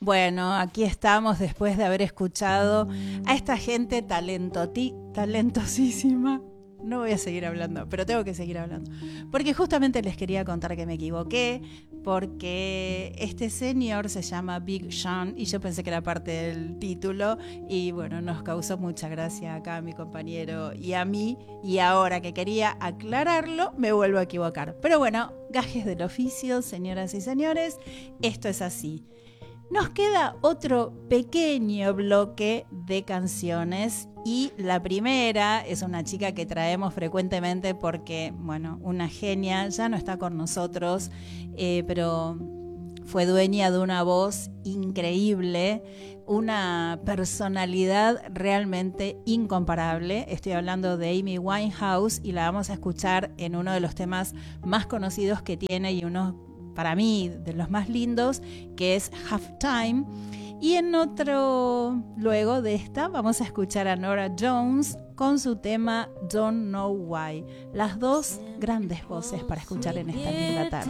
Bueno, aquí estamos después de haber escuchado a esta gente talentosísima. No voy a seguir hablando, pero tengo que seguir hablando. Porque justamente les quería contar que me equivoqué, porque este señor se llama Big Sean y yo pensé que era parte del título y bueno, nos causó mucha gracia acá a mi compañero y a mí, y ahora que quería aclararlo, me vuelvo a equivocar. Pero bueno, gajes del oficio, señoras y señores, esto es así. Nos queda otro pequeño bloque de canciones y la primera es una chica que traemos frecuentemente porque, bueno, una genia, ya no está con nosotros, pero fue dueña de una voz increíble, una personalidad realmente incomparable. Estoy hablando de Amy Winehouse y la vamos a escuchar en uno de los temas más conocidos que tiene y uno para mí de los más lindos, que es Halftime. Y en otro, luego de esta, vamos a escuchar a Norah Jones con su tema Don't Know Why. Las dos grandes voces para escuchar en esta linda tarde.